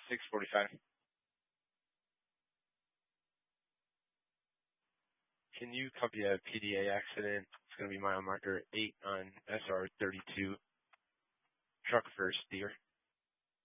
6:45. Can you copy a PDA accident? It's going to be mile marker 8 on SR 32. Truck first, deer.